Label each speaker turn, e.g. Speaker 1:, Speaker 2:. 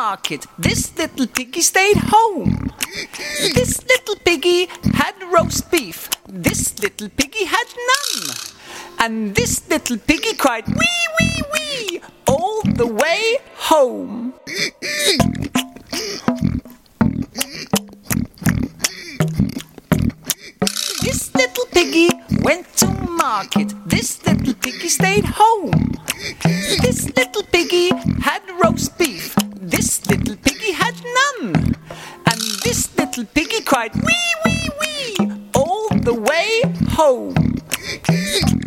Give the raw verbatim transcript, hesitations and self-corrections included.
Speaker 1: market. This little piggy stayed home. This little piggy had roast beef. This little piggy had none. And this little piggy cried wee, wee, wee all the way home. This little piggy went to market. This little piggy stayed home. This little piggy had roast beef. This little piggy had none. And this little piggy cried wee, wee, wee all the way home.